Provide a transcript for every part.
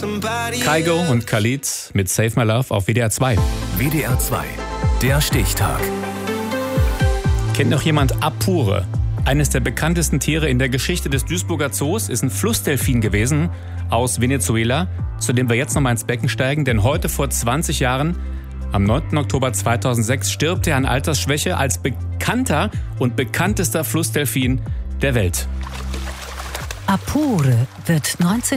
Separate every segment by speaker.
Speaker 1: Kygo und Khalid mit Save My Love auf WDR 2.
Speaker 2: WDR 2, der Stichtag.
Speaker 1: Kennt noch jemand Apure? Eines der bekanntesten Tiere in der Geschichte des Duisburger Zoos ist ein Flussdelfin gewesen aus Venezuela, zu dem wir jetzt nochmal ins Becken steigen, denn heute vor 20 Jahren, am 9. Oktober 2006, stirbt er an Altersschwäche als bekannter und bekanntester Flussdelfin der Welt.
Speaker 3: Apure wird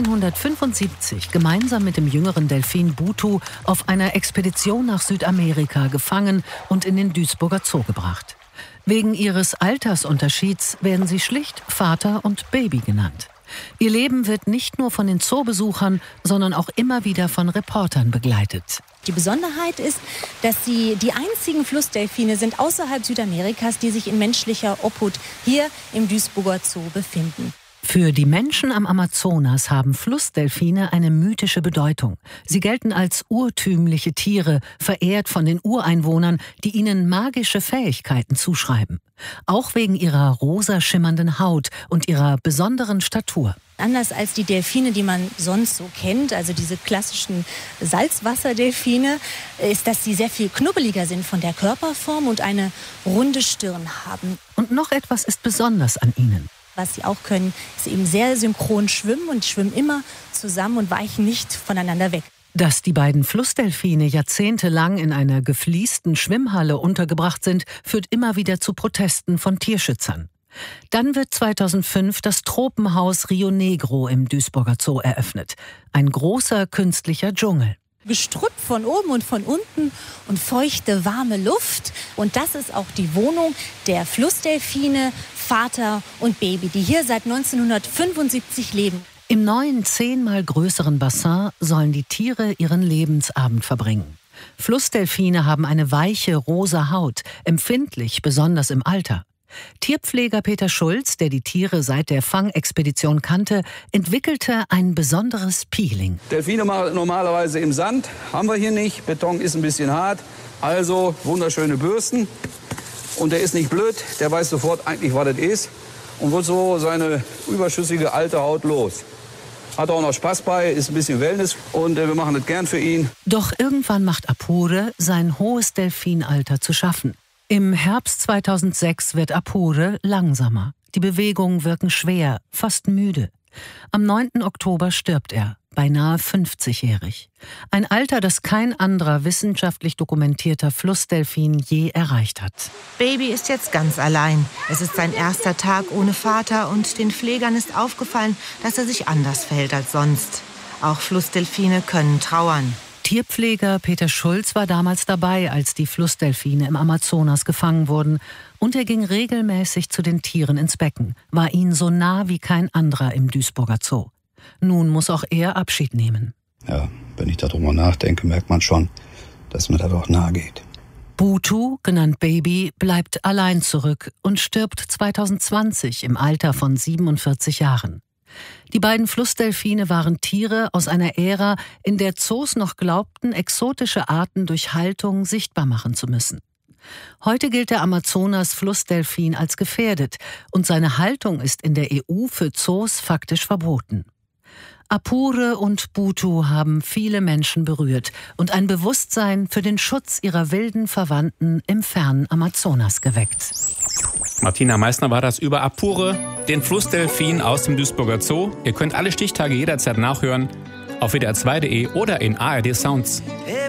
Speaker 3: 1975 gemeinsam mit dem jüngeren Delfin Butu auf einer Expedition nach Südamerika gefangen und in den Duisburger Zoo gebracht. Wegen ihres Altersunterschieds werden sie schlicht Vater und Baby genannt. Ihr Leben wird nicht nur von den Zoobesuchern, sondern auch immer wieder von Reportern begleitet.
Speaker 4: Die Besonderheit ist, dass sie die einzigen Flussdelfine sind außerhalb Südamerikas, die sich in menschlicher Obhut hier im Duisburger Zoo befinden.
Speaker 3: Für die Menschen am Amazonas haben Flussdelfine eine mythische Bedeutung. Sie gelten als urtümliche Tiere, verehrt von den Ureinwohnern, die ihnen magische Fähigkeiten zuschreiben. Auch wegen ihrer rosa schimmernden Haut und ihrer besonderen Statur.
Speaker 4: Anders als die Delfine, die man sonst so kennt, also diese klassischen Salzwasserdelfine, ist, dass sie sehr viel knubbeliger sind von der Körperform und eine runde Stirn haben.
Speaker 3: Und noch etwas ist besonders an ihnen.
Speaker 4: Was sie auch können, ist eben sehr synchron schwimmen und schwimmen immer zusammen und weichen nicht voneinander weg.
Speaker 3: Dass die beiden Flussdelfine jahrzehntelang in einer gefliesten Schwimmhalle untergebracht sind, führt immer wieder zu Protesten von Tierschützern. Dann wird 2005 das Tropenhaus Rio Negro im Duisburger Zoo eröffnet. Ein großer künstlicher Dschungel.
Speaker 4: Gestrüpp von oben und von unten und feuchte, warme Luft. Und das ist auch die Wohnung der Flussdelfine, Vater und Baby, die hier seit 1975 leben.
Speaker 3: Im neuen 10-mal größeren Bassin sollen die Tiere ihren Lebensabend verbringen. Flussdelfine haben eine weiche, rosa Haut, empfindlich, besonders im Alter. Tierpfleger Peter Schulz, der die Tiere seit der Fangexpedition kannte, entwickelte ein besonderes Peeling.
Speaker 5: Delfine machen normalerweise im Sand, haben wir hier nicht. Beton ist ein bisschen hart, also wunderschöne Bürsten. Und der ist nicht blöd, der weiß sofort eigentlich, was das ist und wird so seine überschüssige alte Haut los. Hat auch noch Spaß bei, ist ein bisschen Wellness und wir machen das gern für ihn.
Speaker 3: Doch irgendwann macht Apure sein hohes Delfinalter zu schaffen. Im Herbst 2006 wird Apure langsamer. Die Bewegungen wirken schwer, fast müde. Am 9. Oktober stirbt er, beinahe 50-jährig. Ein Alter, das kein anderer wissenschaftlich dokumentierter Flussdelfin je erreicht hat.
Speaker 6: Baby ist jetzt ganz allein. Es ist sein erster Tag ohne Vater und den Pflegern ist aufgefallen, dass er sich anders verhält als sonst. Auch Flussdelfine können trauern.
Speaker 3: Tierpfleger Peter Schulz war damals dabei, als die Flussdelfine im Amazonas gefangen wurden. Und er ging regelmäßig zu den Tieren ins Becken, war ihnen so nah wie kein anderer im Duisburger Zoo. Nun muss auch er Abschied nehmen.
Speaker 7: Ja, wenn ich darüber nachdenke, merkt man schon, dass mir das auch nahe geht.
Speaker 3: Butu, genannt Baby, bleibt allein zurück und stirbt 2020 im Alter von 47 Jahren. Die beiden Flussdelfine waren Tiere aus einer Ära, in der Zoos noch glaubten, exotische Arten durch Haltung sichtbar machen zu müssen. Heute gilt der Amazonas-Flussdelfin als gefährdet und seine Haltung ist in der EU für Zoos faktisch verboten. Apure und Butu haben viele Menschen berührt und ein Bewusstsein für den Schutz ihrer wilden Verwandten im fernen Amazonas geweckt.
Speaker 1: Martina Meissner war das über Apure, den Flussdelfin aus dem Duisburger Zoo. Ihr könnt alle Stichtage jederzeit nachhören auf wdr2.de oder in ARD Sounds.